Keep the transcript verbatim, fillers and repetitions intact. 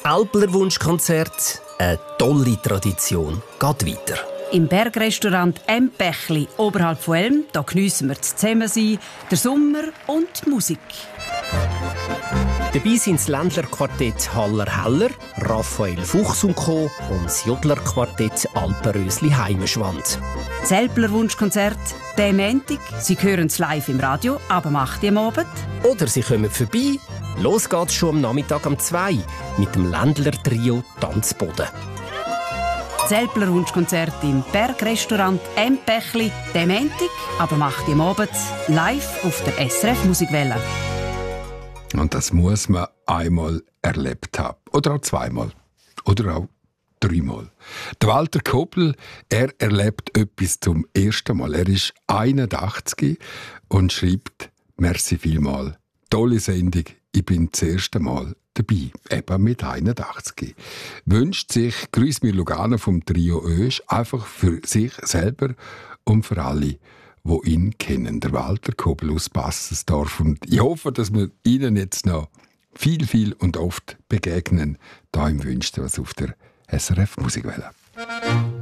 Alpler Wunschkonzert, eine tolle Tradition, geht weiter. Im Bergrestaurant «M Pächli» oberhalb von Elm, da geniessen wir das Zusammensein, den Sommer und die Musik. Dabei sind das Ländlerquartett Haller-Heller, Raphael Fuchs und Co. und das Jodlerquartett Alpenrösli Heimeschwand. Das Alpler Wunschkonzert, der Montag. Sie hören es live im Radio, aber macht ihr am Abend. Oder Sie kommen vorbei. Los geht's schon am Nachmittag um zwei mit dem Ländler-Trio Tanzboden. Das Alpler Wunschkonzert im Bergrestaurant «M Pächli», der Montag, aber macht ihr am Abend live auf der S R F Musikwelle. Und das muss man einmal erlebt haben. Oder auch zweimal. Oder auch dreimal. Der Walter Kobel, er erlebt etwas zum ersten Mal. Er ist einundachtzig und schreibt: «Merci vielmal. Tolle Sendung. Ich bin das erste Mal dabei, eben mit einundachtzig. Wünscht sich Grüß mir Lugano vom Trio Ösch einfach für sich selber und für alle, die ihn kennen. Der Walter Kobel aus Bassensdorf. Und ich hoffe, dass wir Ihnen jetzt noch viel, viel und oft begegnen, da im Wünschen was auf der S R F Musikwelle.